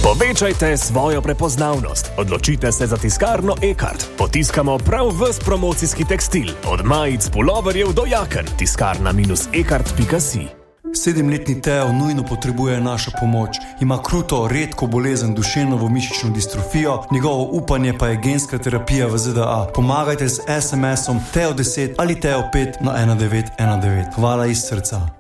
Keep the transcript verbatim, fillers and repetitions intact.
Povečajte svojo prepoznavnost. Odločite se za tiskarno Ekart. Potiskamo prav ves promocijski tekstil. Od majic, puloverjev do jaken. tiskarna ekart pika si. Sedemletni Teo nujno potrebuje našo pomoč. Ima kruto, redko bolezen duševno mišično distrofijo, njegovo upanje pa je genska terapija v Z D A. Pomagajte z es em esom Teo deset ali Teo pet na ena devet ena devet. Hvala iz srca.